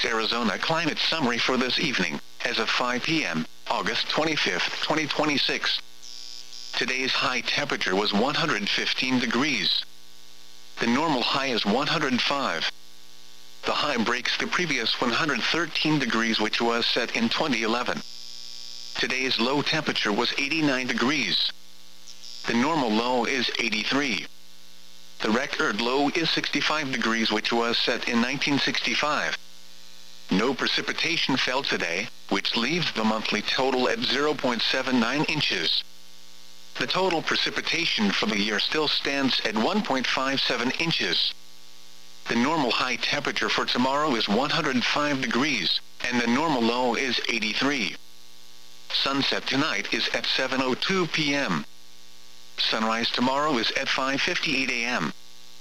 Phoenix, Arizona climate summary for this evening, as of 5 p.m., August 25, 2026. Today's high temperature was 115 degrees. The normal high is 105. The high breaks the previous 113 degrees which was set in 2011. Today's low temperature was 89 degrees. The normal low is 83. The record low is 65 degrees which was set in 1965. No precipitation fell today, which leaves the monthly total at 0.79 inches. The total precipitation for the year still stands at 1.57 inches. The normal high temperature for tomorrow is 105 degrees, and the normal low is 83. Sunset tonight is at 7:02 p.m. Sunrise tomorrow is at 5:58 a.m.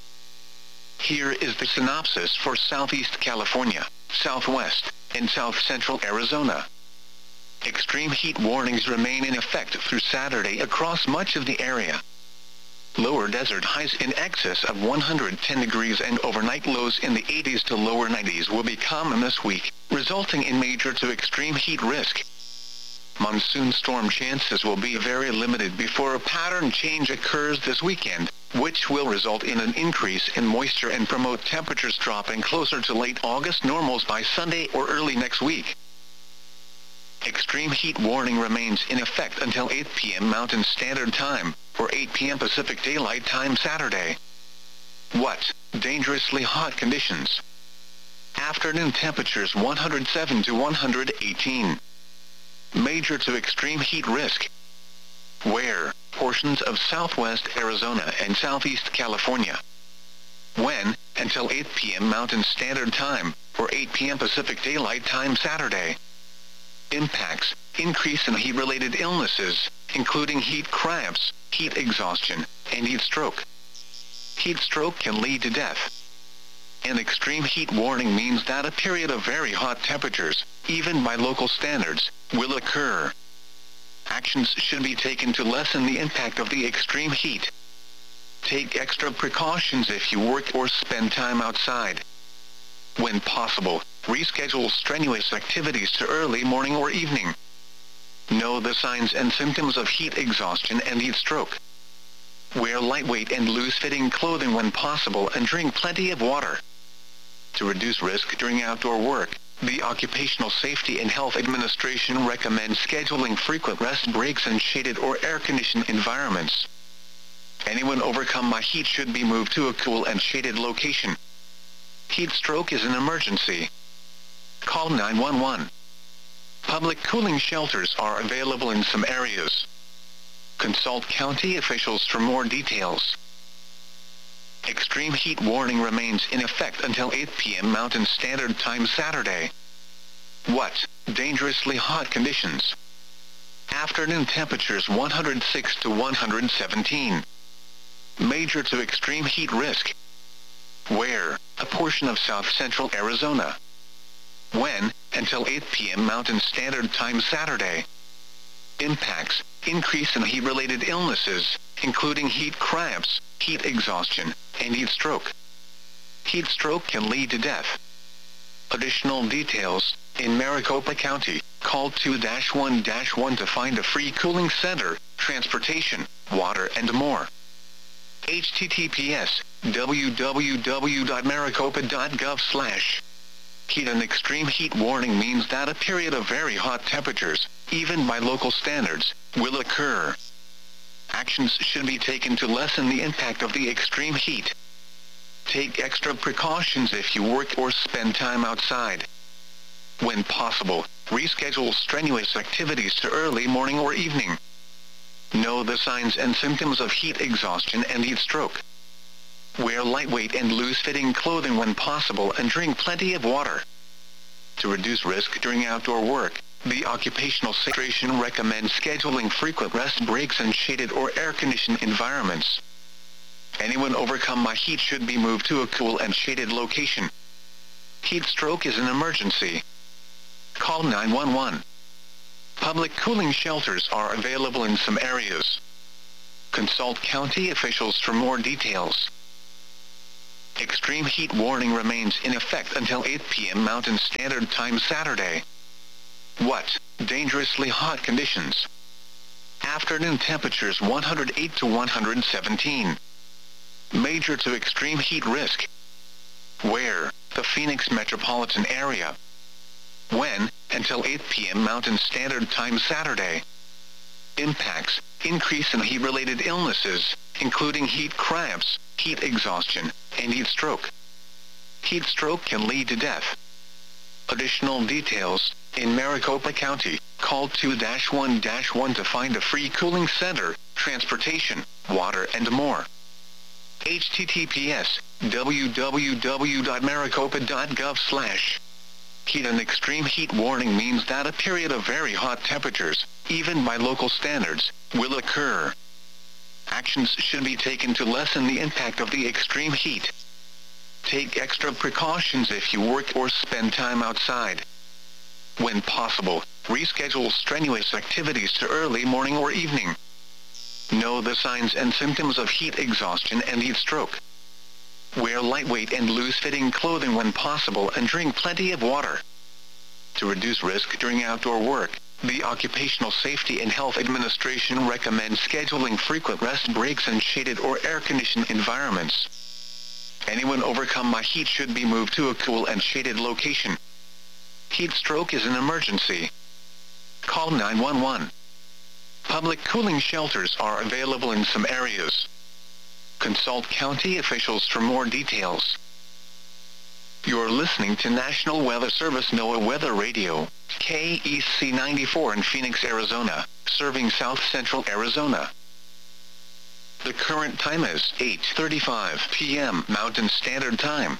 Here is the synopsis for Southeast California, Southwest, and South Central Arizona. Extreme heat warnings remain in effect through Saturday across much of the area. Lower desert highs in excess of 110 degrees and overnight lows in the 80s to lower 90s will be common this week, resulting in major to extreme heat risk. Monsoon storm chances will be very limited before a pattern change occurs this weekend, which will result in an increase in moisture and promote temperatures dropping closer to late August normals by Sunday or early next week. Extreme heat warning remains in effect until 8 p.m. Mountain Standard Time, or 8 p.m. Pacific Daylight Time Saturday. What? Dangerously hot conditions. Afternoon temperatures 107 to 118. Major to extreme heat risk. Where? Portions of southwest Arizona and southeast California. When? Until 8 p.m. Mountain Standard Time, or 8 p.m. Pacific Daylight Time Saturday. Impacts: increase in heat-related illnesses, including heat cramps, heat exhaustion, and heat stroke. Heat stroke can lead to death. An extreme heat warning means that a period of very hot temperatures, even by local standards, will occur. Actions should be taken to lessen the impact of the extreme heat. Take extra precautions if you work or spend time outside. When possible, reschedule strenuous activities to early morning or evening. Know the signs and symptoms of heat exhaustion and heat stroke. Wear lightweight and loose-fitting clothing when possible and drink plenty of water. To reduce risk during outdoor work, the Occupational Safety and Health Administration recommends scheduling frequent rest breaks in shaded or air-conditioned environments. Anyone overcome by heat should be moved to a cool and shaded location. Heat stroke is an emergency. Call 911. Public cooling shelters are available in some areas. Consult county officials for more details. Extreme heat warning remains in effect until 8 p.m. Mountain Standard Time Saturday. What? Dangerously hot conditions. Afternoon temperatures 106 to 117. Major to extreme heat risk. Where? A portion of south central Arizona. When? Until 8 p.m. Mountain Standard Time Saturday. Impacts: increase in heat-related illnesses, including heat cramps, heat exhaustion, and heat stroke. Heat stroke can lead to death. Additional details: in Maricopa County, call 2-1-1 to find a free cooling center, transportation, water and more. https://www.maricopa.gov/. Heat and extreme heat warning means that a period of very hot temperatures, even by local standards, will occur. Actions should be taken to lessen the impact of the extreme heat. Take extra precautions if you work or spend time outside. When possible, reschedule strenuous activities to early morning or evening. Know the signs and symptoms of heat exhaustion and heat stroke. Wear lightweight and loose-fitting clothing when possible and drink plenty of water. To reduce risk during outdoor work, the Occupational Safety Administration recommends scheduling frequent rest breaks in shaded or air-conditioned environments. Anyone overcome by heat should be moved to a cool and shaded location. Heat stroke is an emergency. Call 911. Public cooling shelters are available in some areas. Consult county officials for more details. Extreme heat warning remains in effect until 8 p.m. Mountain Standard Time Saturday. What? Dangerously hot conditions. Afternoon temperatures 108 to 117. Major to extreme heat risk. Where? The Phoenix metropolitan area. When? Until 8 p.m. Mountain Standard Time Saturday. Impacts: increase in heat-related illnesses, including heat cramps, heat exhaustion, and heat stroke. Heat stroke can lead to death. Additional details: in Maricopa County, call 2-1-1 to find a free cooling center, transportation, water and more. https://www.maricopa.gov/. Heat and extreme heat warning means that a period of very hot temperatures, even by local standards, will occur. Actions should be taken to lessen the impact of the extreme heat. Take extra precautions if you work or spend time outside. When possible, reschedule strenuous activities to early morning or evening. Know the signs and symptoms of heat exhaustion and heat stroke. Wear lightweight and loose-fitting clothing when possible and drink plenty of water. To reduce risk during outdoor work, the Occupational Safety and Health Administration recommends scheduling frequent rest breaks in shaded or air-conditioned environments. Anyone overcome by heat should be moved to a cool and shaded location. Heat stroke is an emergency. Call 911. Public cooling shelters are available in some areas. Consult county officials for more details. You're listening to National Weather Service NOAA Weather Radio, KEC 94 in Phoenix, Arizona, serving South Central Arizona. The current time is 8:35 p.m. Mountain Standard Time.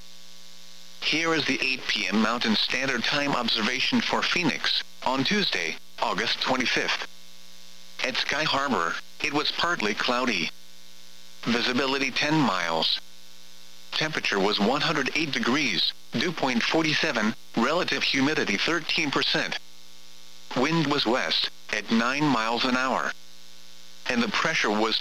Here is the 8 p.m. Mountain Standard Time observation for Phoenix, on Tuesday, August 25th. At Sky Harbor, it was partly cloudy. Visibility 10 miles. Temperature was 108 degrees, dew point 47, relative humidity 13%. Wind was west, at 9 miles an hour. And the pressure was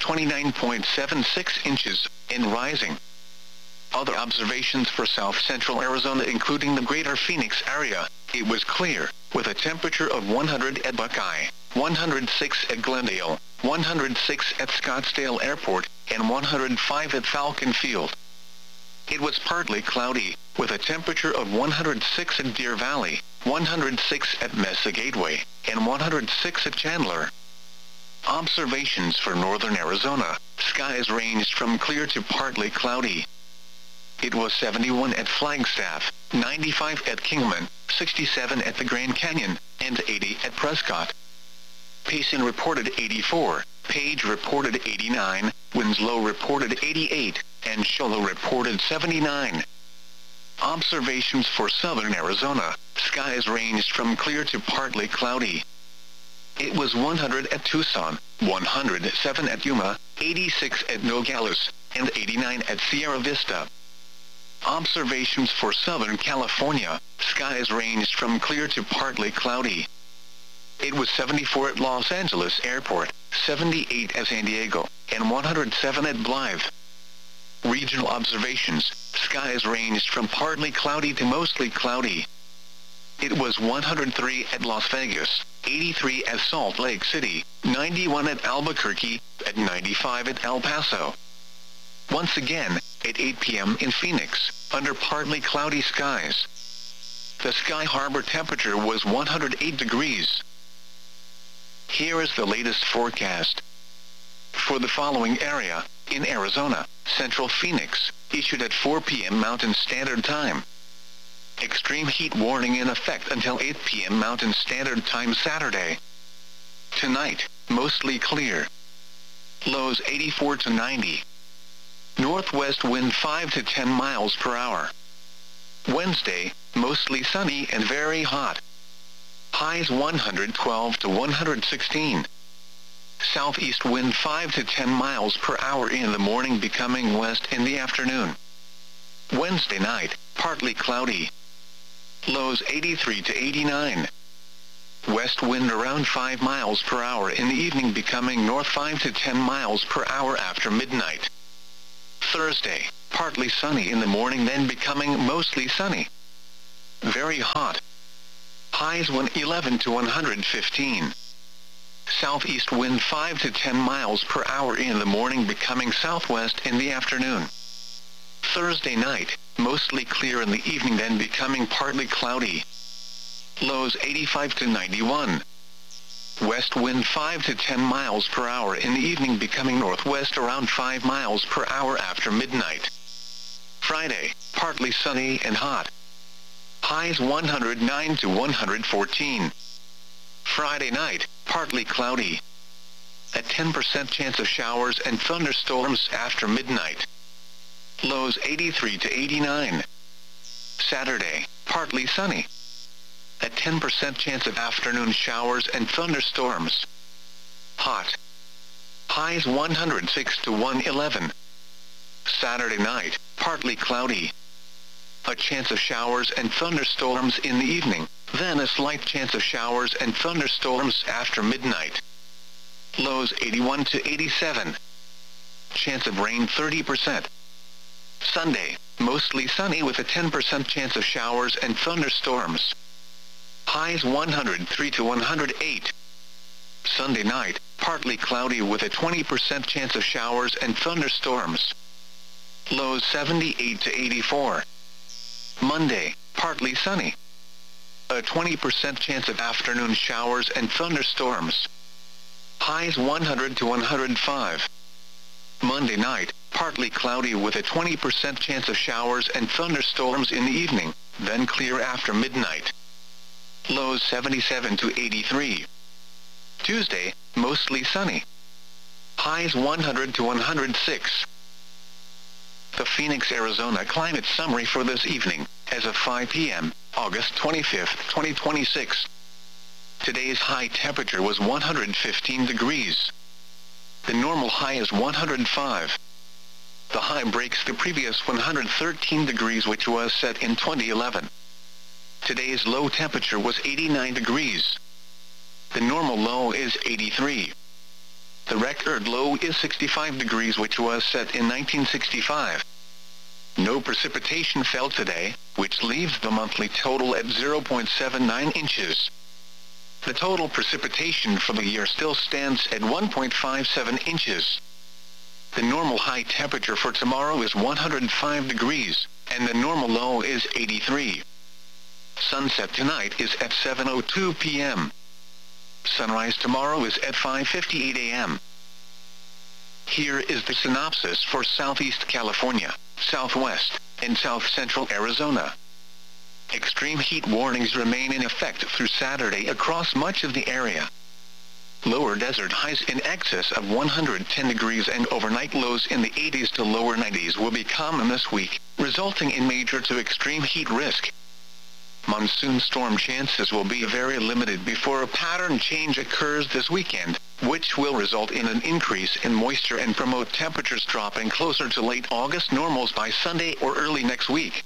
29.76 inches, and rising. Other observations for South Central Arizona including the greater Phoenix area, it was clear, with a temperature of 100 at Buckeye, 106 at Glendale, 106 at Scottsdale Airport, and 105 at Falcon Field. It was partly cloudy, with a temperature of 106 at Deer Valley, 106 at Mesa Gateway, and 106 at Chandler. Observations for northern Arizona, skies ranged from clear to partly cloudy. It was 71 at Flagstaff, 95 at Kingman, 67 at the Grand Canyon, and 80 at Prescott. Payson reported 84, Page reported 89, Winslow reported 88, and Show Low reported 79. Observations for southern Arizona, skies ranged from clear to partly cloudy. It was 100 at Tucson, 107 at Yuma, 86 at Nogales, and 89 at Sierra Vista. Observations for Southern California, skies ranged from clear to partly cloudy. It was 74 at Los Angeles Airport, 78 at San Diego, and 107 at Blythe. Regional observations, skies ranged from partly cloudy to mostly cloudy. It was 103 at Las Vegas, 83 at Salt Lake City, 91 at Albuquerque, and 95 at El Paso. Once again, at 8 p.m. in Phoenix, under partly cloudy skies. The Sky Harbor temperature was 108 degrees. Here is the latest forecast. For the following area, in Arizona, Central Phoenix, issued at 4 p.m. Mountain Standard Time. Extreme heat warning in effect until 8 p.m. Mountain Standard Time Saturday. Tonight, mostly clear. Lows 84 to 90. Northwest wind 5 to 10 miles per hour. Wednesday, mostly sunny and very hot. Highs 112 to 116. Southeast wind 5 to 10 miles per hour in the morning, becoming west in the afternoon. Wednesday night, partly cloudy. Lows 83 to 89. West wind around 5 miles per hour in the evening, becoming north 5 to 10 miles per hour after midnight. Thursday, partly sunny in the morning then becoming mostly sunny. Very hot. Highs 111 to 115. Southeast wind 5 to 10 miles per hour in the morning becoming southwest in the afternoon. Thursday night, mostly clear in the evening then becoming partly cloudy. Lows 85 to 91. West wind 5 to 10 miles per hour in the evening becoming northwest around 5 miles per hour after midnight. Friday, partly sunny and hot. Highs 109 to 114. Friday night, partly cloudy. A 10% chance of showers and thunderstorms after midnight. Lows 83 to 89. Saturday, partly sunny. A 10% chance of afternoon showers and thunderstorms. Hot. Highs 106 to 111. Saturday night, partly cloudy. A chance of showers and thunderstorms in the evening, then a slight chance of showers and thunderstorms after midnight. Lows 81 to 87. Chance of rain 30%. Sunday, mostly sunny with a 10% chance of showers and thunderstorms. Highs 103 to 108. Sunday night, partly cloudy with a 20% chance of showers and thunderstorms. Lows 78 to 84. Monday, partly sunny. A 20% chance of afternoon showers and thunderstorms. Highs 100 to 105. Monday night, partly cloudy with a 20% chance of showers and thunderstorms in the evening, then clear after midnight. Lows 77 to 83. Tuesday, mostly sunny. Highs 100 to 106. The Phoenix, Arizona climate summary for this evening, as of 5 p.m., August 25, 2026. Today's high temperature was 115 degrees. The normal high is 105. The high breaks the previous 113 degrees which was set in 2011. Today's low temperature was 89 degrees. The normal low is 83. The record low is 65 degrees which was set in 1965. No precipitation fell today, which leaves the monthly total at 0.79 inches. The total precipitation for the year still stands at 1.57 inches. The normal high temperature for tomorrow is 105 degrees, and the normal low is 83. Sunset tonight is at 7:02 p.m. Sunrise tomorrow is at 5:58 a.m. Here is the synopsis for Southeast California, Southwest, and South Central Arizona. Extreme heat warnings remain in effect through Saturday across much of the area. Lower desert highs in excess of 110 degrees and overnight lows in the 80s to lower 90s will be common this week, resulting in major to extreme heat risk. Monsoon storm chances will be very limited before a pattern change occurs this weekend, which will result in an increase in moisture and promote temperatures dropping closer to late August normals by Sunday or early next week.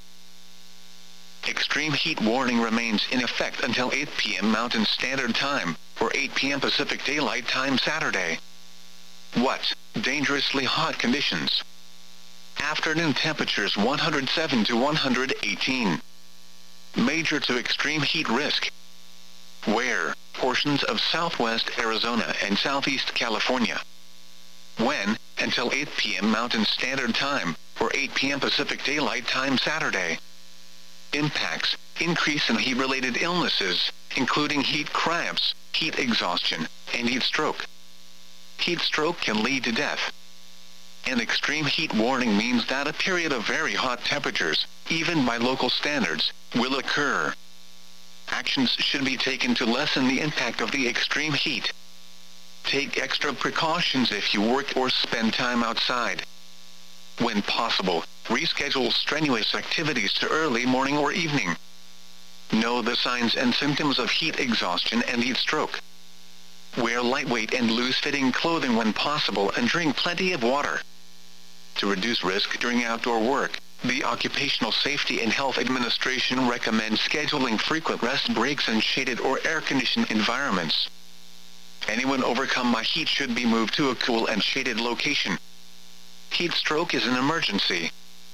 Extreme heat warning remains in effect until 8 p.m. Mountain Standard Time, or 8 p.m. Pacific Daylight Time Saturday. What? Dangerously hot conditions. Afternoon temperatures 107 to 118. Major to extreme heat risk. Where? Portions of southwest Arizona and southeast California. When? Until 8 p.m. Mountain Standard Time, or 8 p.m. Pacific Daylight Time Saturday. Impacts: increase in heat-related illnesses, including heat cramps, heat exhaustion, and heat stroke. Heat stroke can lead to death. An extreme heat warning means that a period of very hot temperatures, even by local standards, will occur. Actions should be taken to lessen the impact of the extreme heat. Take extra precautions if you work or spend time outside. When possible, reschedule strenuous activities to early morning or evening. Know the signs and symptoms of heat exhaustion and heat stroke. Wear lightweight and loose-fitting clothing when possible and drink plenty of water. To reduce risk during outdoor work, the Occupational Safety and Health Administration recommends scheduling frequent rest breaks in shaded or air-conditioned environments. Anyone overcome by heat should be moved to a cool and shaded location. Heat stroke is an emergency.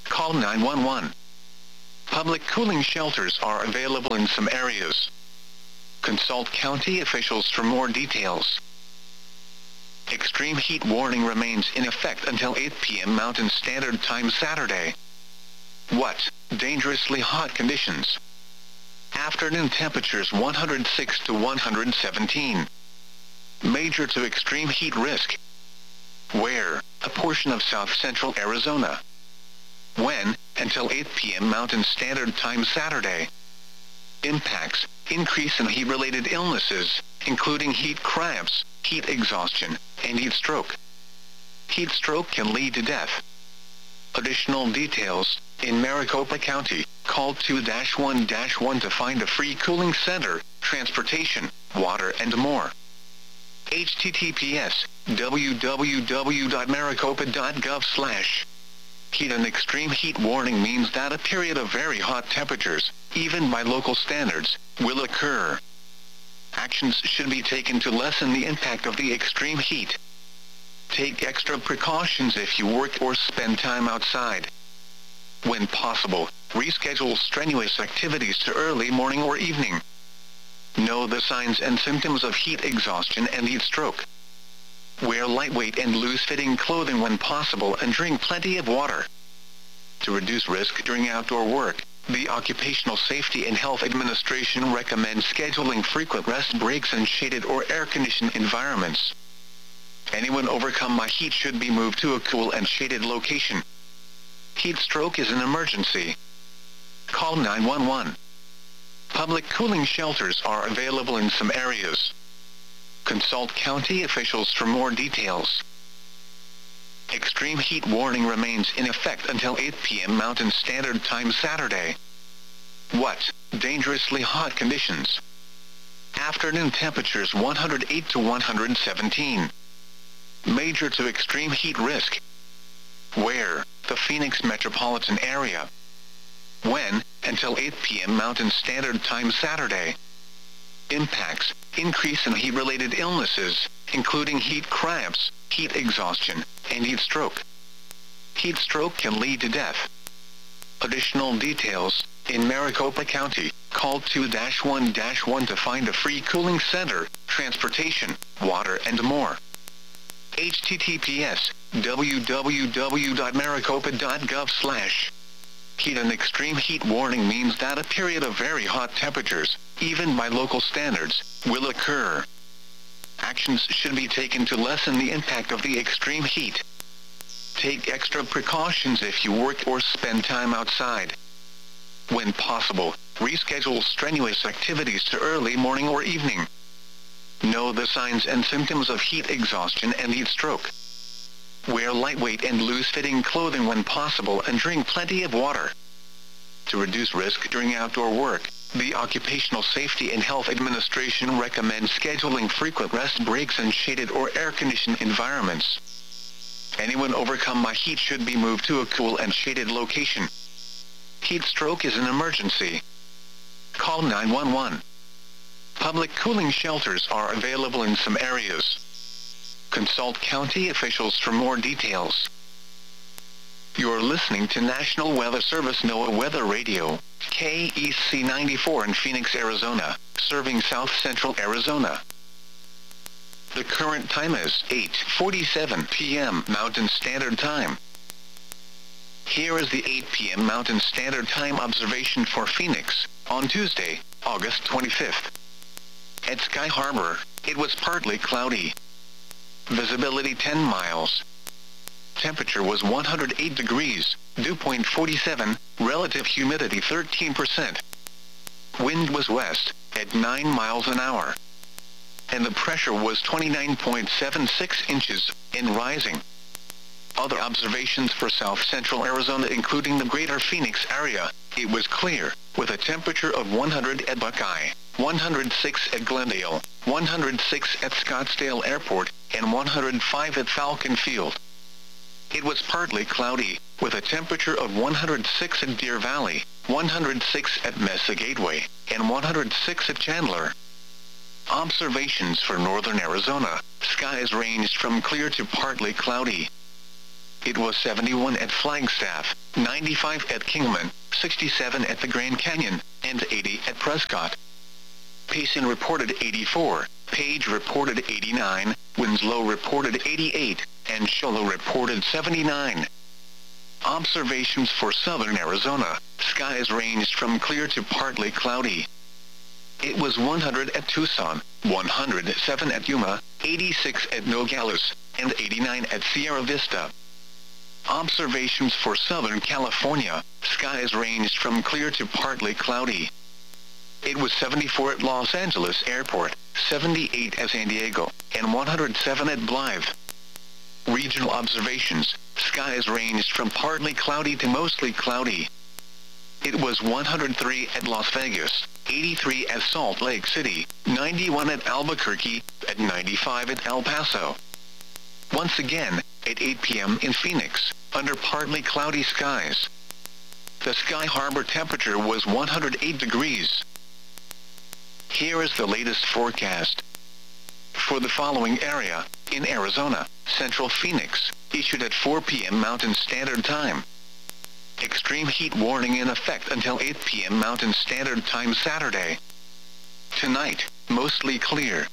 call 911. Public cooling shelters are available in some areas. Consult county officials for more details. Extreme heat warning remains in effect until 8 p.m. Mountain Standard Time Saturday. What? Dangerously hot conditions. Afternoon temperatures 106 to 117. Major to extreme heat risk. Where? A portion of south-central Arizona. When? Until 8 p.m. Mountain Standard Time Saturday. Impacts: increase in heat-related illnesses, including heat cramps, heat exhaustion, and heat stroke. Heat stroke can lead to death. Additional details: in Maricopa County, call 2-1-1 to find a free cooling center, transportation, water, and more. https www.maricopa.gov/. Heat and extreme heat warning means that a period of very hot temperatures, even by local standards, will occur. Actions should be taken to lessen the impact of the extreme heat. Take extra precautions if you work or spend time outside. When possible, reschedule strenuous activities to early morning or evening. Know the signs and symptoms of heat exhaustion and heat stroke. Wear lightweight and loose-fitting clothing when possible and drink plenty of water. To reduce risk during outdoor work, the Occupational Safety and Health Administration recommends scheduling frequent rest breaks in shaded or air-conditioned environments. Anyone overcome by heat should be moved to a cool and shaded location. Heat stroke is an emergency. Call 911. Public cooling shelters are available in some areas. Consult county officials for more details. Extreme heat warning remains in effect until 8 p.m. Mountain Standard Time Saturday. What? Dangerously hot conditions. Afternoon temperatures 108 to 117. Major to extreme heat risk. Where? The Phoenix metropolitan area. When? Until 8 p.m. Mountain Standard Time Saturday. Impacts: increase in heat-related illnesses, including heat cramps, heat exhaustion, and heat stroke. Heat stroke can lead to death. Additional details: in Maricopa County, call 2-1-1 to find a free cooling center, transportation, water, and more. https www.maricopa.gov/. Heat and extreme heat warning means that a period of very hot temperatures, even by local standards, will occur. Actions should be taken to lessen the impact of the extreme heat. Take extra precautions if you work or spend time outside. When possible, reschedule strenuous activities to early morning or evening. Know the signs and symptoms of heat exhaustion and heat stroke. Wear lightweight and loose-fitting clothing when possible and drink plenty of water. To reduce risk during outdoor work, the Occupational Safety and Health Administration recommends scheduling frequent rest breaks in shaded or air-conditioned environments. Anyone overcome by heat should be moved to a cool and shaded location. Heat stroke is an emergency. Call 911. Public cooling shelters are available in some areas. Consult county officials for more details. You're listening to National Weather Service NOAA Weather Radio, KEC 94 in Phoenix, Arizona, serving south-central Arizona. The current time is 8:47 p.m. Mountain Standard Time. Here is the 8 p.m. Mountain Standard Time observation for Phoenix, on Tuesday, August 25th. At Sky Harbor, it was partly cloudy. Visibility 10 miles. Temperature was 108 degrees, dew point 47, relative humidity 13%. Wind was west, at 9 miles an hour. And the pressure was 29.76 inches, and rising. Other observations for south-central Arizona including the greater Phoenix area, it was clear, with a temperature of 100 at Buckeye, 106 at Glendale, 106 at Scottsdale Airport, and 105 at Falcon Field. It was partly cloudy, with a temperature of 106 at Deer Valley, 106 at Mesa Gateway, and 106 at Chandler. Observations for northern Arizona, skies ranged from clear to partly cloudy. It was 71 at Flagstaff, 95 at Kingman, 67 at the Grand Canyon, and 80 at Prescott. Payson reported 84, Page reported 89, Winslow reported 88, and Show Low reported 79. Observations for southern Arizona. Skies ranged from clear to partly cloudy. It was 100 at Tucson, 107 at Yuma, 86 at Nogales, and 89 at Sierra Vista. Observations for southern California. Skies ranged from clear to partly cloudy. It was 74 at Los Angeles Airport, 78 at San Diego, and 107 at Blythe. Regional observations. Skies ranged from partly cloudy to mostly cloudy. It was 103 at Las Vegas, 83 at Salt Lake City, 91 at Albuquerque, and 95 at El Paso. Once again, at 8 p.m. in Phoenix, under partly cloudy skies. The Sky Harbor temperature was 108 degrees. Here is the latest forecast. For the following area, in Arizona, Central Phoenix, issued at 4 p.m. Mountain Standard Time. Extreme heat warning in effect until 8 p.m. Mountain Standard Time Saturday. Tonight, mostly clear.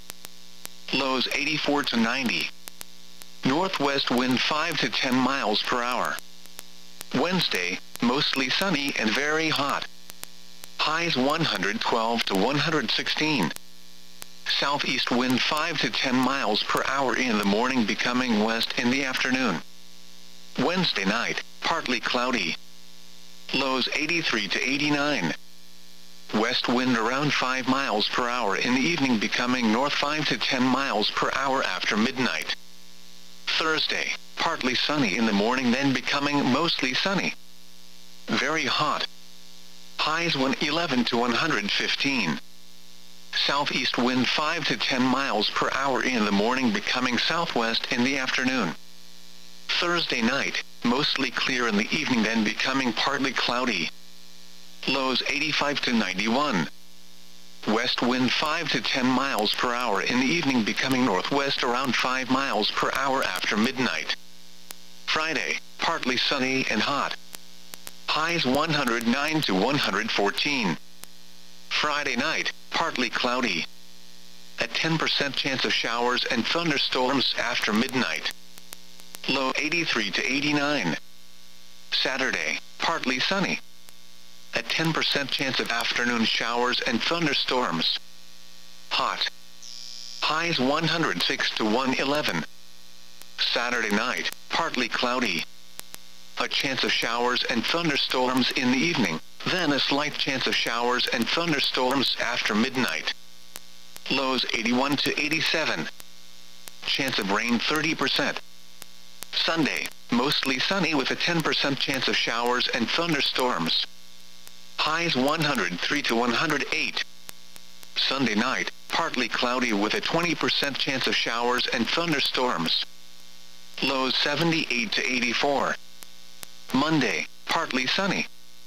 Lows 84 to 90. Northwest wind 5 to 10 miles per hour. Wednesday, mostly sunny and very hot. Highs 112 to 116. Southeast wind 5 to 10 miles per hour in the morning, becoming west in the afternoon. Wednesday night, partly cloudy. Lows 83 to 89. West wind around 5 miles per hour in the evening, becoming north 5 to 10 miles per hour after midnight. Thursday, partly sunny in the morning, then becoming mostly sunny. Very hot. Highs 111 to 115. Southeast wind 5 to 10 miles per hour in the morning, becoming southwest in the afternoon. Thursday night, mostly clear in the evening, then becoming partly cloudy. Lows 85 to 91. West wind 5 to 10 miles per hour in the evening, becoming northwest around 5 miles per hour after midnight. Friday, partly sunny and hot. Highs 109 to 114. Friday night, partly cloudy. A 10% chance of showers and thunderstorms after midnight. Low 83 to 89. Saturday, partly sunny. A 10% chance of afternoon showers and thunderstorms. Hot. Highs 106 to 111. Saturday night, partly cloudy. A chance of showers and thunderstorms in the evening, then a slight chance of showers and thunderstorms after midnight. Lows 81 to 87. Chance of rain 30%. Sunday, mostly sunny with a 10% chance of showers and thunderstorms. Highs 103 to 108. Sunday night, partly cloudy with a 20% chance of showers and thunderstorms. Lows 78 to 84. Monday, partly sunny.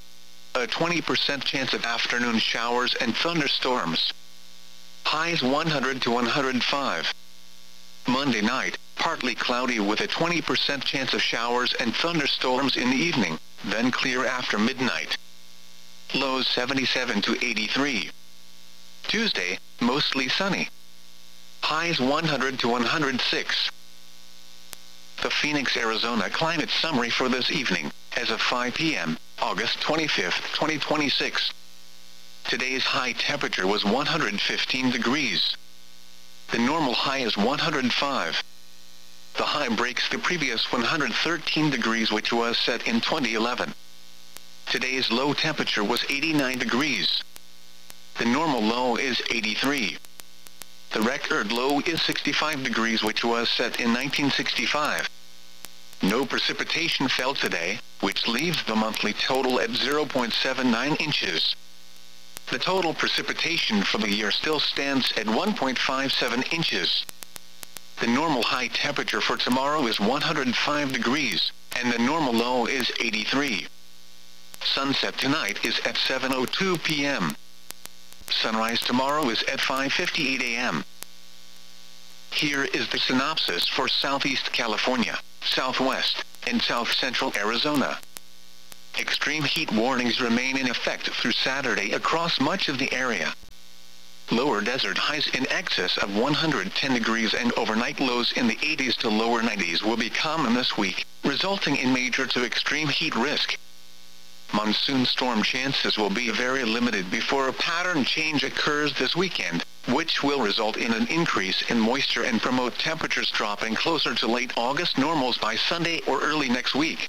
A 20% chance of afternoon showers and thunderstorms. Highs 100 to 105. Monday night, partly cloudy with a 20% chance of showers and thunderstorms in the evening, then clear after midnight. Lows 77 to 83. Tuesday, mostly sunny. Highs 100 to 106. The Phoenix, Arizona climate summary for this evening, as of 5 p.m., August 25, 2026. Today's high temperature was 115 degrees. The normal high is 105. The high breaks the previous 113 degrees, which was set in 2011. Today's low temperature was 89 degrees. The normal low is 83. The record low is 65 degrees, which was set in 1965. No precipitation fell today, which leaves the monthly total at 0.79 inches. The total precipitation for the year still stands at 1.57 inches. The normal high temperature for tomorrow is 105 degrees, and the normal low is 83. Sunset tonight is at 7:02 p.m. Sunrise tomorrow is at 5:58 a.m. Here is the synopsis for Southeast California, Southwest, and south-central Arizona. Extreme heat warnings remain in effect through Saturday across much of the area. Lower desert highs in excess of 110 degrees and overnight lows in the 80s to lower 90s will be common this week, resulting in major to extreme heat risk. Monsoon storm chances will be very limited before a pattern change occurs this weekend, which will result in an increase in moisture and promote temperatures dropping closer to late August normals by Sunday or early next week.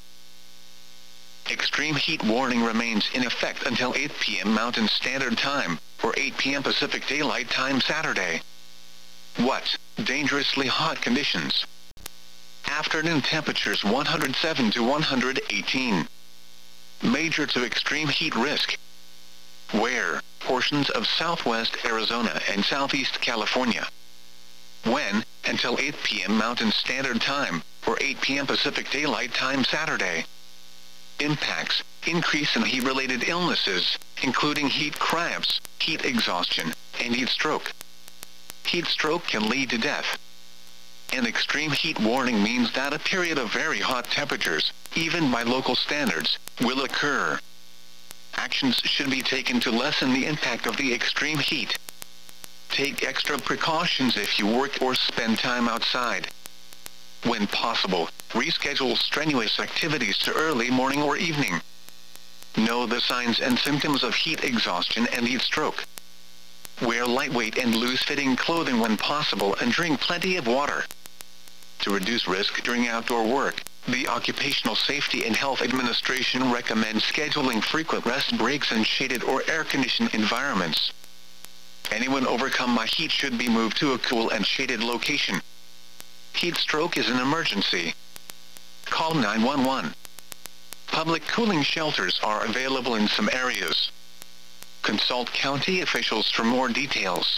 Extreme heat warning remains in effect until 8 p.m. Mountain Standard Time, or 8 p.m. Pacific Daylight Time Saturday. What? Dangerously hot conditions. Afternoon temperatures 107 to 118. Major to extreme heat risk. Where? Portions of southwest Arizona and southeast California. When? Until 8 p.m. Mountain Standard Time, or 8 p.m. Pacific Daylight Time Saturday. Impacts: increase in heat-related illnesses, including heat cramps, heat exhaustion, and heat stroke. Heat stroke can lead to death. An extreme heat warning means that a period of very hot temperatures, even by local standards, will occur. Actions should be taken to lessen the impact of the extreme heat. Take extra precautions if you work or spend time outside. When possible, reschedule strenuous activities to early morning or evening. Know the signs and symptoms of heat exhaustion and heat stroke. Wear lightweight and loose-fitting clothing when possible and drink plenty of water. To reduce risk during outdoor work, the Occupational Safety and Health Administration recommends scheduling frequent rest breaks in shaded or air-conditioned environments. Anyone overcome by heat should be moved to a cool and shaded location. Heat stroke is an emergency. Call 911. Public cooling shelters are available in some areas. Consult county officials for more details.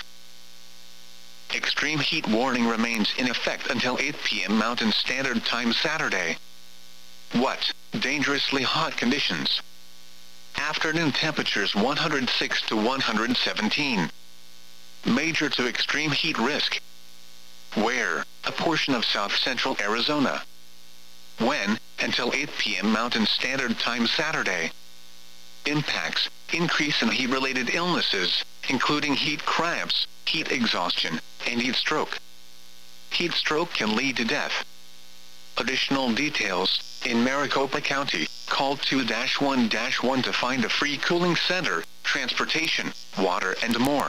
Extreme heat warning remains in effect until 8 p.m. Mountain Standard Time Saturday. What? Dangerously hot conditions. Afternoon temperatures 106 to 117. Major to extreme heat risk. Where? A portion of south-central Arizona. When? Until 8 p.m. Mountain Standard Time Saturday. Impacts: increase in heat-related illnesses, including heat cramps, heat exhaustion, and heat stroke. Heat stroke can lead to death. Additional details: in Maricopa County, call 2-1-1 to find a free cooling center, transportation, water, and more.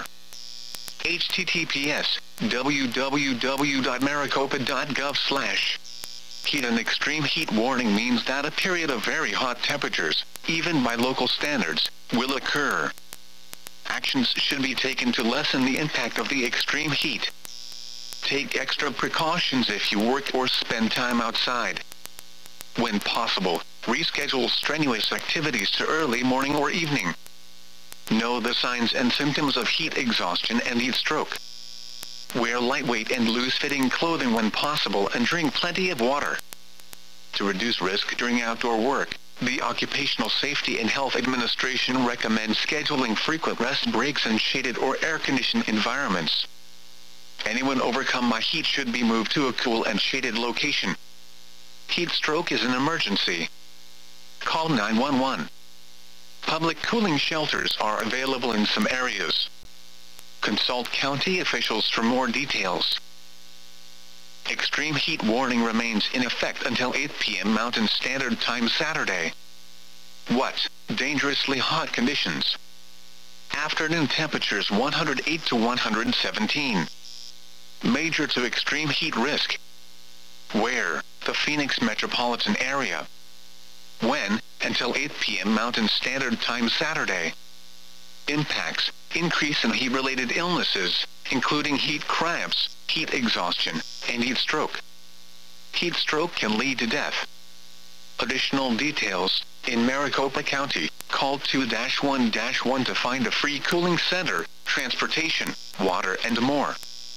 https://www.maricopa.gov/. Heat and extreme heat warning means that a period of very hot temperatures, even by local standards, will occur. Actions should be taken to lessen the impact of the extreme heat. Take extra precautions if you work or spend time outside. When possible, reschedule strenuous activities to early morning or evening. Know the signs and symptoms of heat exhaustion and heat stroke. Wear lightweight and loose-fitting clothing when possible and drink plenty of water. To reduce risk during outdoor work, the Occupational Safety and Health Administration recommends scheduling frequent rest breaks in shaded or air-conditioned environments. Anyone overcome by heat should be moved to a cool and shaded location. Heat stroke is an emergency. Call 911. Public cooling shelters are available in some areas. Consult county officials for more details. Extreme heat warning remains in effect until 8 p.m. Mountain Standard Time Saturday. What? Dangerously hot conditions. Afternoon temperatures 108 to 117. Major to extreme heat risk. Where? The Phoenix metropolitan area. When? Until 8 p.m. Mountain Standard Time Saturday. Impacts: increase in heat-related illnesses, including heat cramps, heat exhaustion, and heat stroke. Heat stroke can lead to death. Additional details: in Maricopa County, call 2-1-1 to find a free cooling center, transportation, water, and more.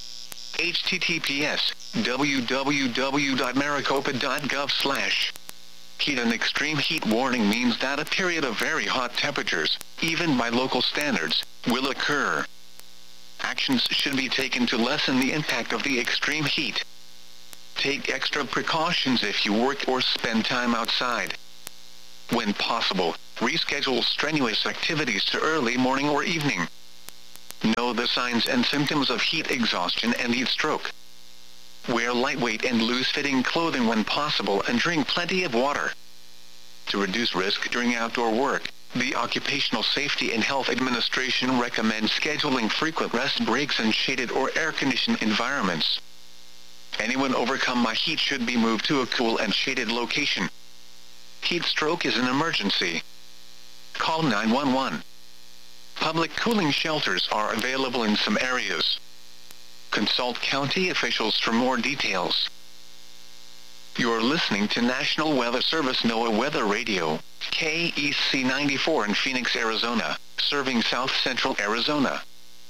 https://www.maricopa.gov/. Heat and extreme heat warning means that a period of very hot temperatures, even by local standards, will occur. Actions should be taken to lessen the impact of the extreme heat. Take extra precautions if you work or spend time outside. When possible, reschedule strenuous activities to early morning or evening. Know the signs and symptoms of heat exhaustion and heat stroke. Wear lightweight and loose-fitting clothing when possible and drink plenty of water. To reduce risk during outdoor work, the Occupational Safety and Health Administration recommends scheduling frequent rest breaks in shaded or air-conditioned environments. Anyone overcome by heat should be moved to a cool and shaded location. Heat stroke is an emergency. Call 911. Public cooling shelters are available in some areas. Consult county officials for more details. You're listening to National Weather Service NOAA Weather Radio, KEC 94 in Phoenix, Arizona, serving South Central Arizona.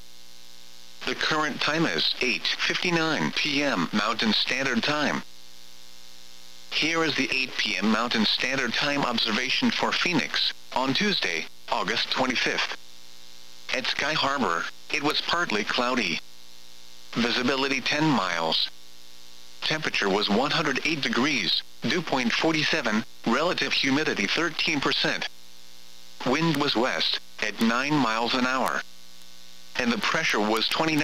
The current time is 8:59 p.m. Mountain Standard Time. Here is the 8 p.m. Mountain Standard Time observation for Phoenix, on Tuesday, August 25th. At Sky Harbor, it was partly cloudy. Visibility 10 miles. Temperature was 108 degrees, dew point 47, relative humidity 13%. Wind was west, at 9 miles an hour. And the pressure was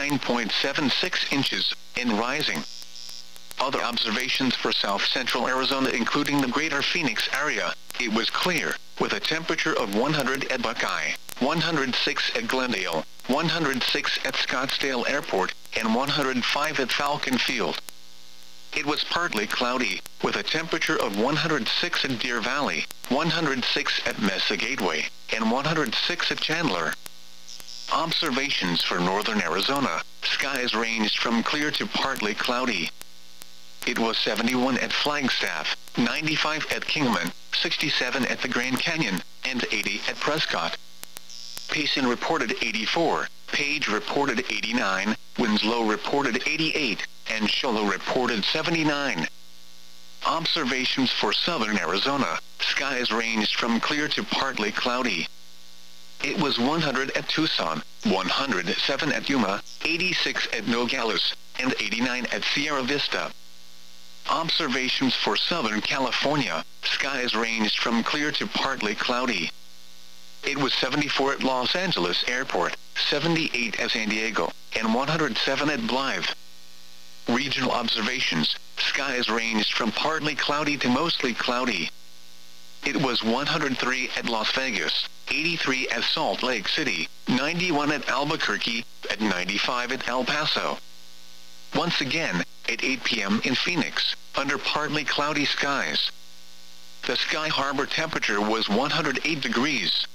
29.76 inches, and rising. Other observations for South Central Arizona including the greater Phoenix area, it was clear, with a temperature of 100 at Buckeye, 106 at Glendale, 106 at Scottsdale Airport, and 105 at Falcon Field. It was partly cloudy, with a temperature of 106 at Deer Valley, 106 at Mesa Gateway, and 106 at Chandler. Observations for northern Arizona, skies ranged from clear to partly cloudy. It was 71 at Flagstaff, 95 at Kingman, 67 at the Grand Canyon, and 80 at Prescott. Payson reported 84, Page reported 89, Winslow reported 88, and Shola reported 79. Observations for southern Arizona, skies ranged from clear to partly cloudy. It was 100 at Tucson, 107 at Yuma, 86 at Nogales, and 89 at Sierra Vista. Observations for Southern California, skies ranged from clear to partly cloudy. It was 74 at Los Angeles Airport, 78 at San Diego, and 107 at Blythe. Regional observations, skies ranged from partly cloudy to mostly cloudy. It was 103 at Las Vegas, 83 at Salt Lake City, 91 at Albuquerque, and 95 at El Paso. Once again, at 8 p.m. in Phoenix, under partly cloudy skies. The Sky Harbor temperature was 108 degrees.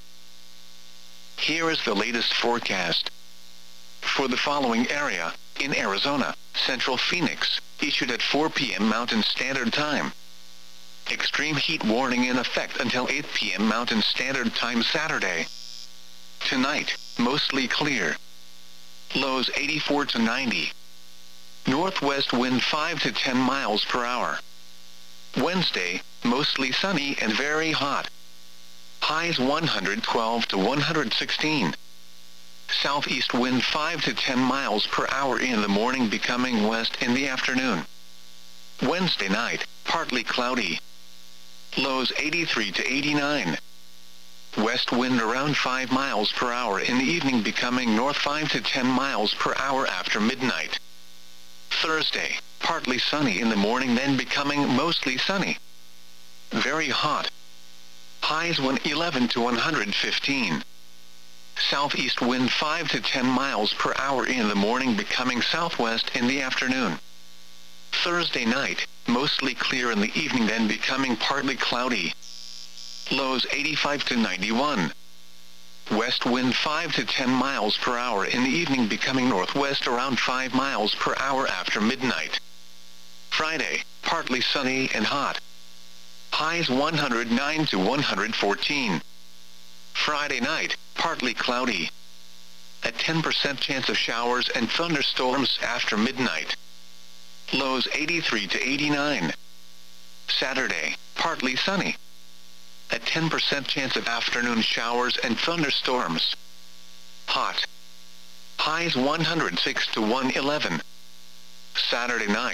Here is the latest forecast. For the following area, in Arizona, Central Phoenix, issued at 4 p.m. Mountain Standard Time. Extreme heat warning in effect until 8 p.m. Mountain Standard Time Saturday. Tonight, mostly clear. Lows 84 to 90. Northwest wind 5 to 10 miles per hour. Wednesday, mostly sunny and very hot. Highs 112 to 116. Southeast wind 5 to 10 miles per hour in the morning, becoming west in the afternoon. Wednesday night, partly cloudy. Lows 83 to 89. West wind around 5 miles per hour in the evening, becoming north 5 to 10 miles per hour after midnight. Thursday, partly sunny in the morning, then becoming mostly sunny. Very hot. Highs 111 to 115. Southeast wind 5 to 10 miles per hour in the morning, becoming southwest in the afternoon. Thursday night, mostly clear in the evening, then becoming partly cloudy. Lows 85 to 91. West wind 5 to 10 miles per hour in the evening, becoming northwest around 5 miles per hour after midnight. Friday, partly sunny and hot. Highs 109 to 114. Friday night, partly cloudy. A 10% chance of showers and thunderstorms after midnight. Lows 83 to 89. Saturday, partly sunny. A 10% chance of afternoon showers and thunderstorms. Hot. Highs 106 to 111. Saturday night, partly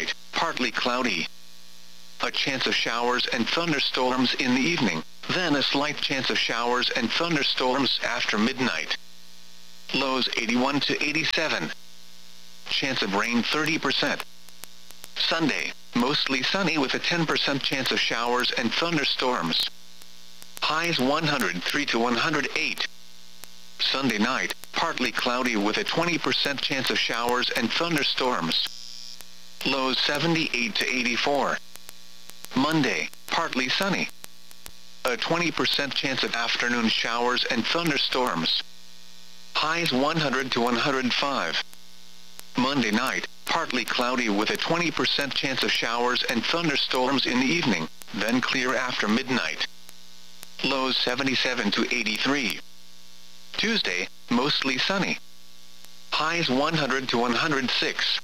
partly cloudy. A chance of showers and thunderstorms in the evening, then a slight chance of showers and thunderstorms after midnight. Lows 81 to 87. Chance of rain 30%. Sunday, mostly sunny with a 10% chance of showers and thunderstorms. Highs 103 to 108. Sunday night, partly cloudy with a 20% chance of showers and thunderstorms. Lows 78 to 84. Monday, partly sunny. A 20% chance of afternoon showers and thunderstorms. Highs 100 to 105. Monday night, partly cloudy with a 20% chance of showers and thunderstorms in the evening, then clear after midnight. Lows 77 to 83. Tuesday, mostly sunny. Highs 100 to 106.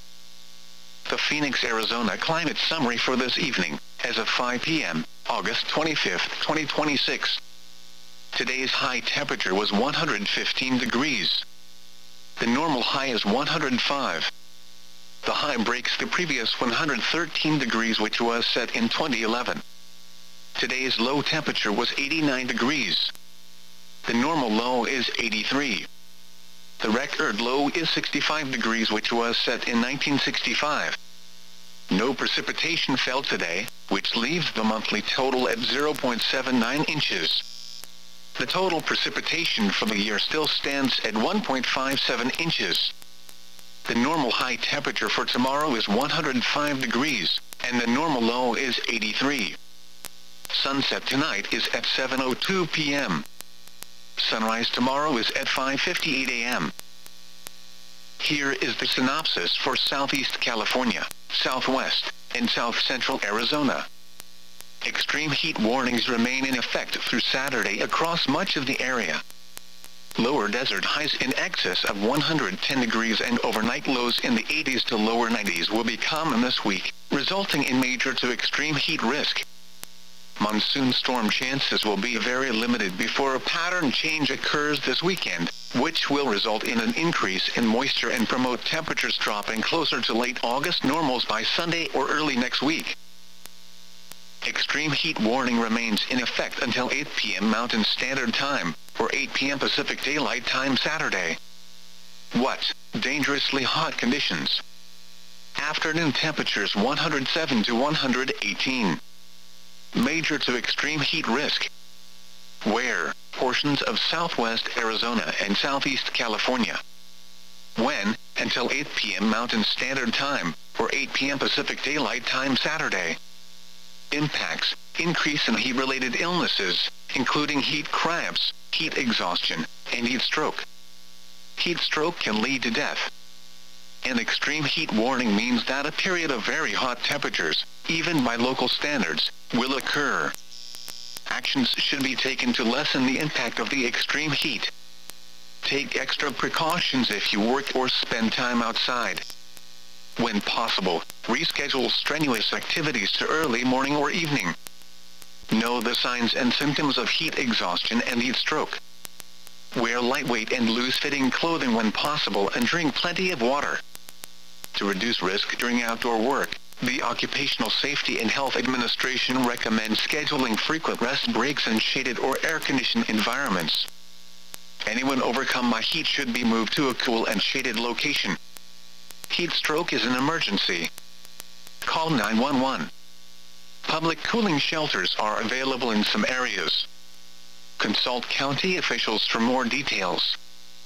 The Phoenix, Arizona climate summary for this evening, as of 5 p.m., August 25, 2026. Today's high temperature was 115 degrees. The normal high is 105. The high breaks the previous 113 degrees which was set in 2011. Today's low temperature was 89 degrees. The normal low is 83. The record low is 65 degrees which was set in 1965. No precipitation fell today, which leaves the monthly total at 0.79 inches. The total precipitation for the year still stands at 1.57 inches. The normal high temperature for tomorrow is 105 degrees, and the normal low is 83. Sunset tonight is at 7:02 p.m. Sunrise tomorrow is at 5:58 a.m. Here is the synopsis for Southeast California, Southwest, and South Central Arizona. Extreme heat warnings remain in effect through Saturday across much of the area. Lower desert highs in excess of 110 degrees and overnight lows in the 80s to lower 90s will be common this week, resulting in major to extreme heat risk. Monsoon storm chances will be very limited before a pattern change occurs this weekend, which will result in an increase in moisture and promote temperatures dropping closer to late August normals by Sunday or early next week. Extreme heat warning remains in effect until 8 p.m. Mountain Standard Time, or 8 p.m. Pacific Daylight Time Saturday. What? Dangerously hot conditions. Afternoon temperatures 107 to 118. Major to extreme heat risk. Where? Portions of southwest Arizona and southeast California. When? Until 8 p.m. Mountain Standard Time, or 8 p.m. Pacific Daylight Time Saturday. Impacts: increase in heat-related illnesses, including heat cramps, heat exhaustion, and heat stroke. Heat stroke can lead to death. An extreme heat warning means that a period of very hot temperatures, even by local standards, will occur. Actions should be taken to lessen the impact of the extreme heat. Take extra precautions if you work or spend time outside. When possible, reschedule strenuous activities to early morning or evening. Know the signs and symptoms of heat exhaustion and heat stroke. Wear lightweight and loose-fitting clothing when possible and drink plenty of water. To reduce risk during outdoor work, the Occupational Safety and Health Administration recommends scheduling frequent rest breaks in shaded or air-conditioned environments. Anyone overcome by heat should be moved to a cool and shaded location. Heat stroke is an emergency. Call 911. Public cooling shelters are available in some areas. Consult county officials for more details.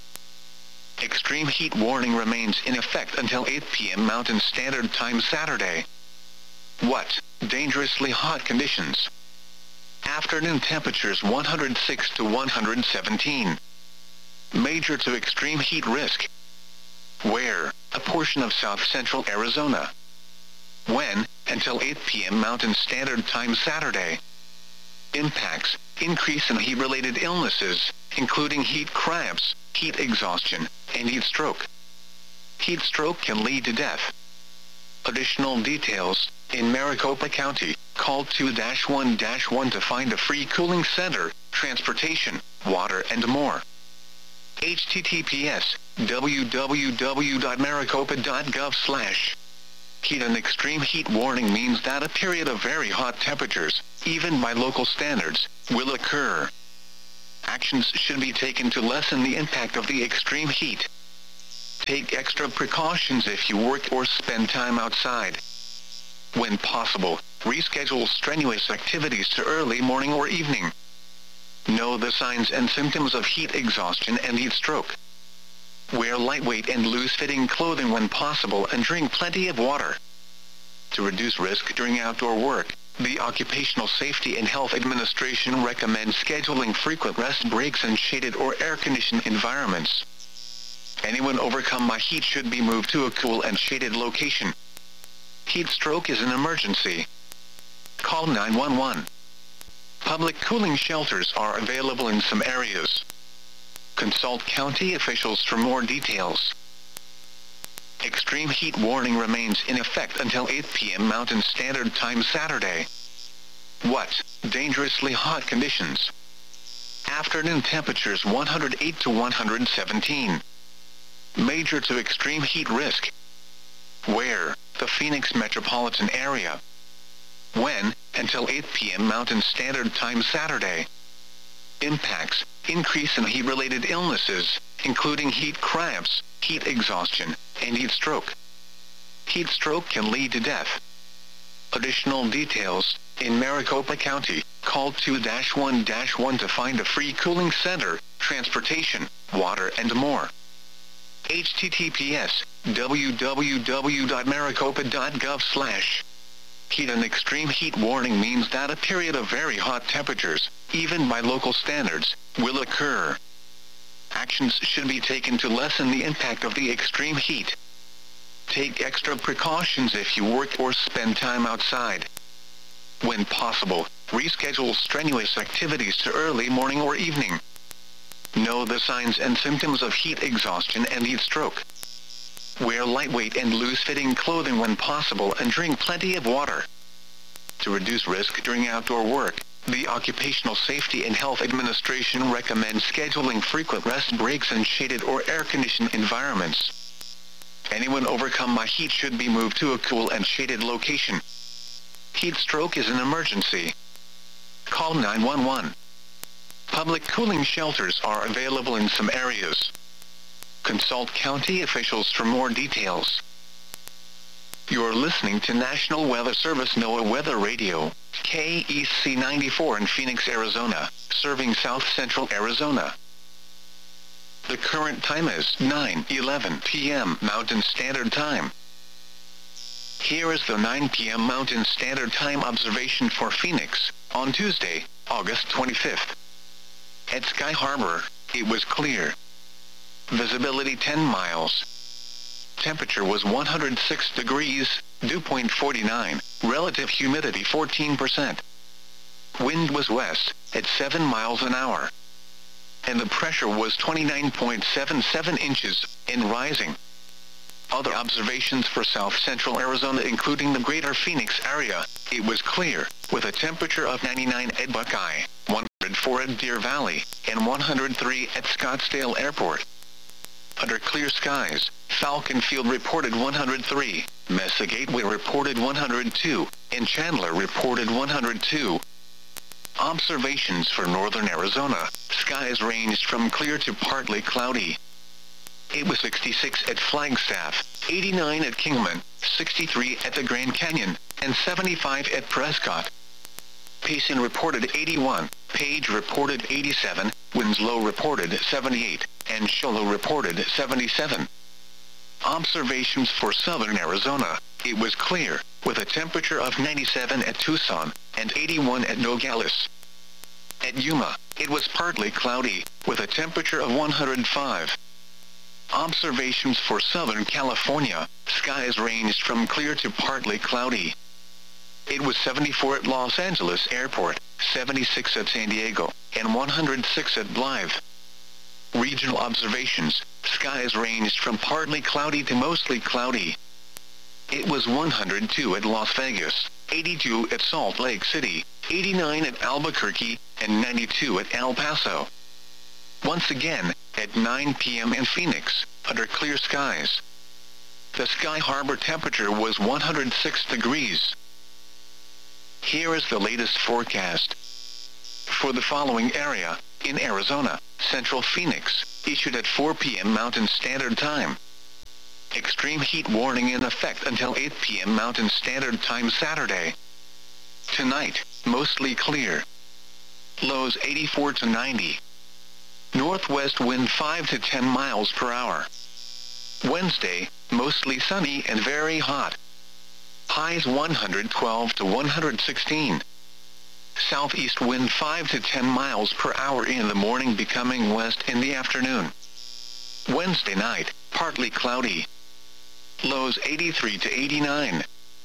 Extreme heat warning remains in effect until 8 p.m. Mountain Standard Time Saturday. What? Dangerously hot conditions. Afternoon temperatures 106 to 117. Major to extreme heat risk. Where? A portion of south central Arizona. When? Until 8 p.m. Mountain Standard Time Saturday. Impacts: increase in heat-related illnesses, including heat cramps, heat exhaustion, and heat stroke. Heat stroke can lead to death. Additional details: in Maricopa County, call 2-1-1 to find a free cooling center, transportation, water and more. https://www.maricopa.gov/ Heat and extreme heat warning means that a period of very hot temperatures, even by local standards, will occur. Actions should be taken to lessen the impact of the extreme heat. Take extra precautions if you work or spend time outside. When possible, reschedule strenuous activities to early morning or evening. Know the signs and symptoms of heat exhaustion and heat stroke. Wear lightweight and loose-fitting clothing when possible and drink plenty of water. To reduce risk during outdoor work, the Occupational Safety and Health Administration recommends scheduling frequent rest breaks in shaded or air-conditioned environments. Anyone overcome by heat should be moved to a cool and shaded location. Heat stroke is an emergency. Call 911. Public cooling shelters are available in some areas. Consult county officials for more details. Extreme heat warning remains in effect until 8 p.m. Mountain Standard Time Saturday. What? Dangerously hot conditions. Afternoon temperatures 108 to 117. Major to extreme heat risk. Where? The Phoenix metropolitan area. When? Until 8 p.m. Mountain Standard Time Saturday. Impacts: increase in heat-related illnesses, including heat cramps, heat exhaustion, and heat stroke. Heat stroke can lead to death. Additional details: in Maricopa County, call 2-1-1 to find a free cooling center, transportation, water, and more. https www.maricopa.gov/. Heat and extreme heat warning means that a period of very hot temperatures, even by local standards, will occur. Actions should be taken to lessen the impact of the extreme heat. Take extra precautions if you work or spend time outside. When possible, reschedule strenuous activities to early morning or evening. Know the signs and symptoms of heat exhaustion and heat stroke. Wear lightweight and loose-fitting clothing when possible and drink plenty of water. To reduce risk during outdoor work, the Occupational Safety and Health Administration recommends scheduling frequent rest breaks in shaded or air-conditioned environments. Anyone overcome by heat should be moved to a cool and shaded location. Heat stroke is an emergency. Call 911. Public cooling shelters are available in some areas. Consult county officials for more details. You're listening to National Weather Service NOAA Weather Radio, KEC 94 in Phoenix, Arizona, serving south-central Arizona. The current time is 9:11 p.m. Mountain Standard Time. Here is the 9 p.m. Mountain Standard Time observation for Phoenix, on Tuesday, August 25th. At Sky Harbor, it was clear. Visibility 10 miles. Temperature was 106 degrees, dew point 49, relative humidity 14%. Wind was west, at 7 miles an hour. And the pressure was 29.77 inches, and rising. Other observations for south-central Arizona including the greater Phoenix area, it was clear, with a temperature of 99 at Buckeye, 104 at Deer Valley, and 103 at Scottsdale Airport. Under clear skies, Falcon Field reported 103, Mesa Gateway reported 102, and Chandler reported 102. Observations for northern Arizona, skies ranged from clear to partly cloudy. It was 66 at Flagstaff, 89 at Kingman, 63 at the Grand Canyon, and 75 at Prescott. Payson reported 81, Page reported 87, Winslow reported 78, and Shoalo reported 77. Observations for southern Arizona, it was clear, with a temperature of 97 at Tucson, and 81 at Nogales. At Yuma, it was partly cloudy, with a temperature of 105. Observations for Southern California, skies ranged from clear to partly cloudy. It was 74 at Los Angeles Airport, 76 at San Diego, and 106 at Blythe. Regional observations, skies ranged from partly cloudy to mostly cloudy. It was 102 at Las Vegas, 82 at Salt Lake City, 89 at Albuquerque, and 92 at El Paso. Once again, at 9 p.m. in Phoenix, under clear skies. The Sky Harbor temperature was 106 degrees. Here is the latest forecast. For the following area, in Arizona, Central Phoenix, issued at 4 p.m. Mountain Standard Time. Extreme heat warning in effect until 8 p.m. Mountain Standard Time Saturday. Tonight, mostly clear. Lows 84 to 90. Northwest wind 5 to 10 miles per hour. Wednesday, mostly sunny and very hot. Highs 112 to 116. Southeast wind 5 to 10 miles per hour in the morning, becoming west in the afternoon. Wednesday night, partly cloudy. Lows 83 to 89.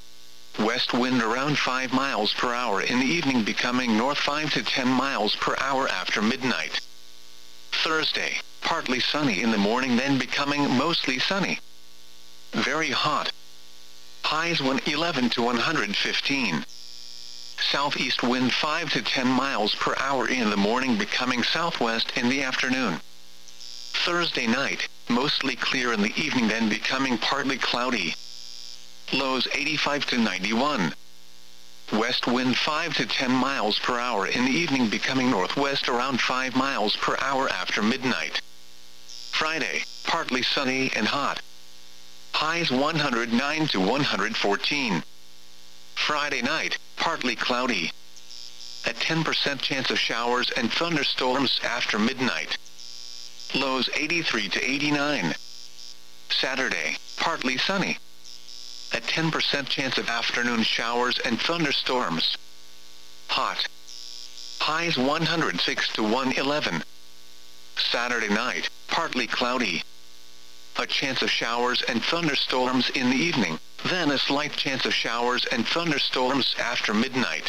West wind around 5 miles per hour in the evening, becoming north 5 to 10 miles per hour after midnight. Thursday, partly sunny in the morning, then becoming mostly sunny. Very hot. Highs 111 to 115. Southeast wind 5 to 10 miles per hour in the morning, becoming southwest in the afternoon. Thursday night, mostly clear in the evening, then becoming partly cloudy. Lows 85 to 91. West wind 5 to 10 miles per hour in the evening, becoming northwest around 5 miles per hour after midnight. Friday, partly sunny and hot. Highs 109 to 114. Friday night, partly cloudy. A 10% chance of showers and thunderstorms after midnight. Lows 83 to 89. Saturday, partly sunny. A 10% chance of afternoon showers and thunderstorms. Hot. Highs 106 to 111. Saturday night, partly cloudy. A chance of showers and thunderstorms in the evening, then a slight chance of showers and thunderstorms after midnight.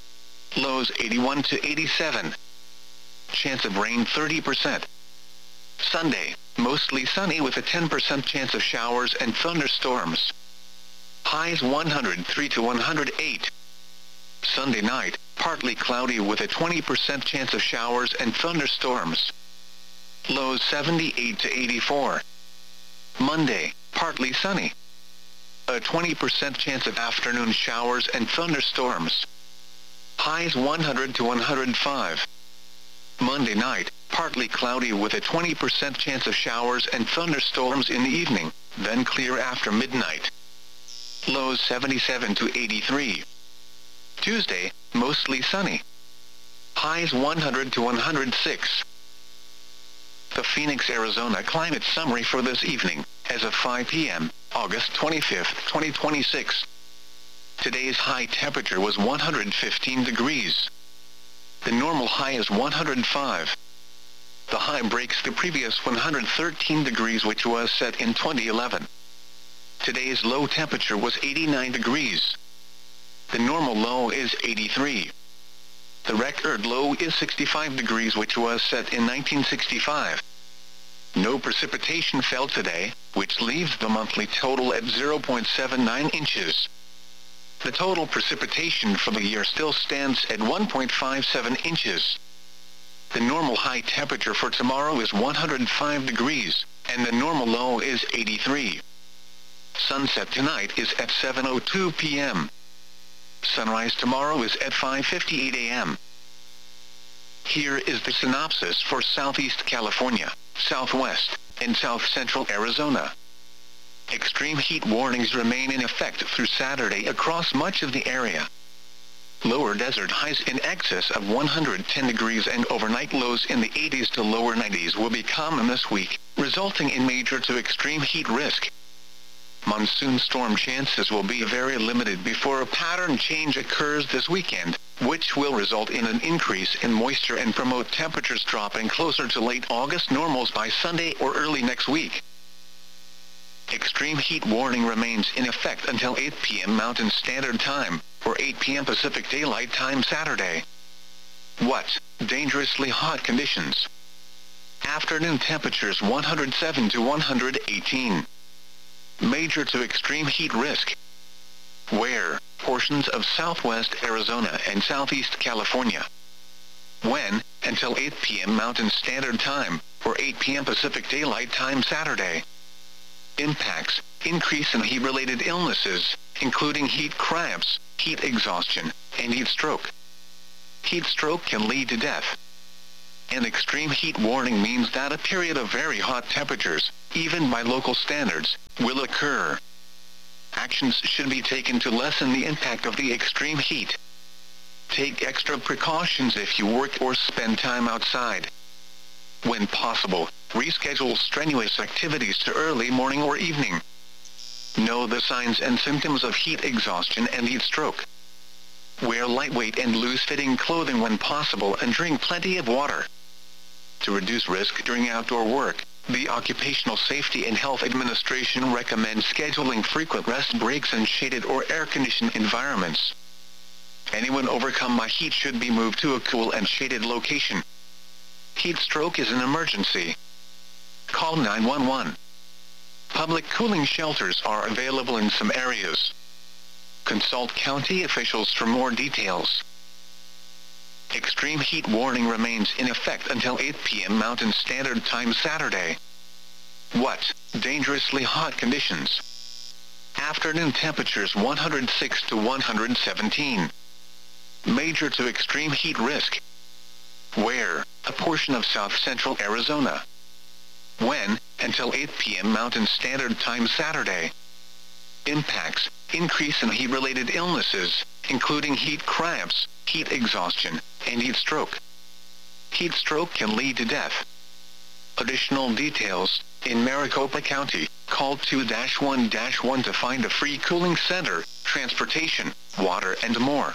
Lows 81 to 87. Chance of rain 30%. Sunday, mostly sunny with a 10% chance of showers and thunderstorms. Highs 103 to 108. Sunday night, partly cloudy with a 20% chance of showers and thunderstorms. Lows 78 to 84. Monday, partly sunny. A 20% chance of afternoon showers and thunderstorms. Highs 100 to 105. Monday night, partly cloudy with a 20% chance of showers and thunderstorms in the evening, then clear after midnight. Lows 77 to 83. Tuesday, mostly sunny. Highs 100 to 106. The Phoenix, Arizona climate summary for this evening, as of 5 p.m., August 25, 2026. Today's high temperature was 115 degrees. The normal high is 105. The high breaks the previous 113 degrees, which was set in 2011. Today's low temperature was 89 degrees. The normal low is 83. The record low is 65 degrees, which was set in 1965. No precipitation fell today, which leaves the monthly total at 0.79 inches. The total precipitation for the year still stands at 1.57 inches. The normal high temperature for tomorrow is 105 degrees, and the normal low is 83. Sunset tonight is at 7:02 p.m. Sunrise tomorrow is at 5:58 a.m. Here is the synopsis for Southeast California, Southwest, and South Central Arizona. Extreme heat warnings remain in effect through Saturday across much of the area. Lower desert highs in excess of 110 degrees and overnight lows in the 80s to lower 90s will be common this week, resulting in major to extreme heat risk. Monsoon storm chances will be very limited before a pattern change occurs this weekend, which will result in an increase in moisture and promote temperatures dropping closer to late August normals by Sunday or early next week. Extreme heat warning remains in effect until 8 p.m. Mountain Standard Time, or 8 p.m. Pacific Daylight Time Saturday. What? Dangerously hot conditions. Afternoon temperatures 107 to 118. Major to extreme heat risk. Where? Portions of southwest Arizona and southeast California. When? Until 8 p.m. Mountain Standard Time, or 8 p.m. Pacific Daylight Time Saturday. Impacts: increase in heat-related illnesses, including heat cramps, heat exhaustion, and heat stroke. Heat stroke can lead to death. An extreme heat warning means that a period of very hot temperatures, even by local standards, will occur. Actions should be taken to lessen the impact of the extreme heat. Take extra precautions if you work or spend time outside. When possible, reschedule strenuous activities to early morning or evening. Know the signs and symptoms of heat exhaustion and heat stroke. Wear lightweight and loose-fitting clothing when possible and drink plenty of water. To reduce risk during outdoor work, the Occupational Safety and Health Administration recommends scheduling frequent rest breaks in shaded or air-conditioned environments. Anyone overcome by heat should be moved to a cool and shaded location. Heat stroke is an emergency. Call 911. Public cooling shelters are available in some areas. Consult county officials for more details. Extreme heat warning remains in effect until 8 p.m. Mountain Standard Time Saturday. What? Dangerously hot conditions. Afternoon temperatures 106 to 117. Major to extreme heat risk. Where? A portion of south-central Arizona. When? Until 8 p.m. Mountain Standard Time Saturday. Impacts: increase in heat-related illnesses, including heat cramps, heat exhaustion, and heat stroke. Heat stroke can lead to death. Additional details: in Maricopa County, call 2-1-1 to find a free cooling center, transportation, water, and more.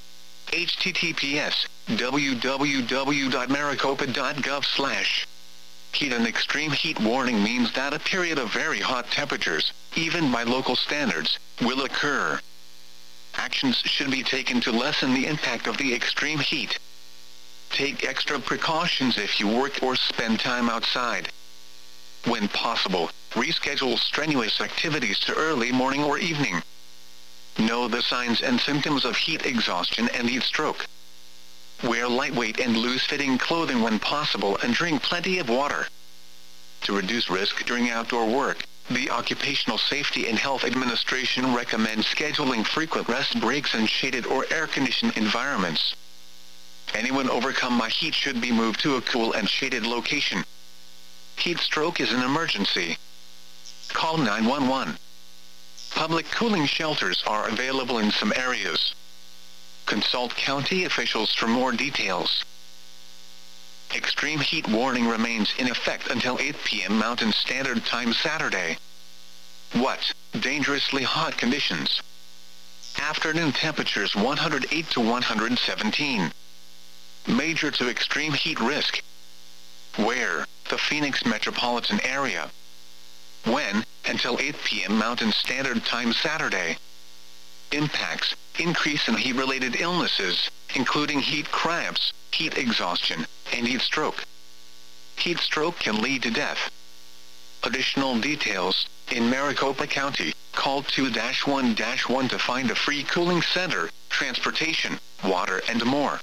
https://www.maricopa.gov/. Heat and extreme heat warning means that a period of very hot temperatures, even by local standards, will occur. Actions should be taken to lessen the impact of the extreme heat. Take extra precautions if you work or spend time outside. When possible, reschedule strenuous activities to early morning or evening. Know the signs and symptoms of heat exhaustion and heat stroke. Wear lightweight and loose-fitting clothing when possible and drink plenty of water. To reduce risk during outdoor work, the Occupational Safety and Health Administration recommends scheduling frequent rest breaks in shaded or air-conditioned environments. Anyone overcome by heat should be moved to a cool and shaded location. Heat stroke is an emergency. Call 911. Public cooling shelters are available in some areas. Consult county officials for more details. Extreme heat warning remains in effect until 8 p.m. Mountain Standard Time Saturday. What? Dangerously hot conditions. Afternoon temperatures 108 to 117. Major to extreme heat risk. Where? The Phoenix metropolitan area. When? Until 8 p.m. Mountain Standard Time Saturday. Impacts: increase in heat-related illnesses, including heat cramps, heat exhaustion, and heat stroke. Heat stroke can lead to death. Additional details: in Maricopa County, call 2-1-1 to find a free cooling center, transportation, water, and more.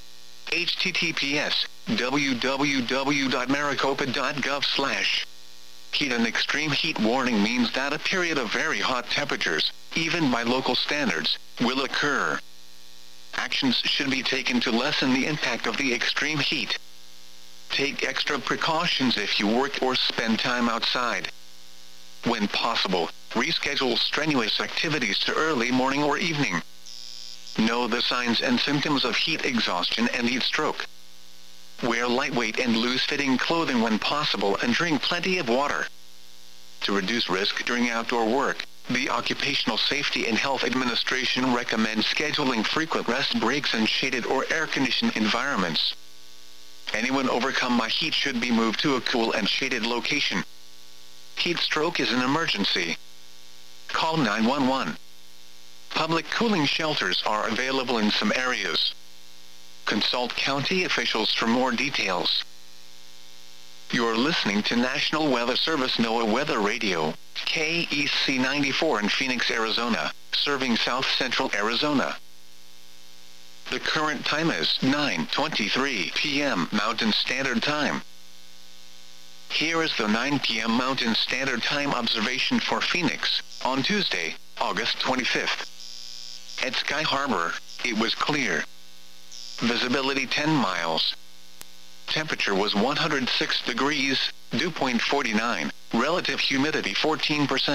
https://www.maricopa.gov/. Heat and extreme heat warning means that a period of very hot temperatures, even by local standards, will occur. Actions should be taken to lessen the impact of the extreme heat. Take extra precautions if you work or spend time outside. When possible, reschedule strenuous activities to early morning or evening. Know the signs and symptoms of heat exhaustion and heat stroke. Wear lightweight and loose-fitting clothing when possible and drink plenty of water. To reduce risk during outdoor work, the Occupational Safety and Health Administration recommends scheduling frequent rest breaks in shaded or air-conditioned environments. Anyone overcome by heat should be moved to a cool and shaded location. Heat stroke is an emergency. Call 911. Public cooling shelters are available in some areas. Consult county officials for more details. You're listening to National Weather Service NOAA Weather Radio, KEC 94 in Phoenix, Arizona, serving south-central Arizona. The current time is 9:23 p.m. Mountain Standard Time. Here is the 9 p.m. Mountain Standard Time observation for Phoenix, on Tuesday, August 25th. At Sky Harbor, it was clear. Visibility 10 miles. Temperature was 106 degrees, dew point 49, relative humidity 14%.